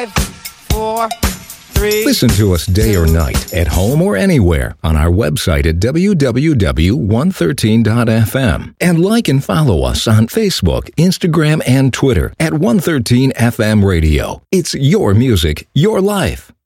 4, 3. Listen to us day or night, at home or anywhere, on our website at www.113.fm. And like and follow us on Facebook, Instagram, and Twitter at 113 FM Radio. It's your music, your life.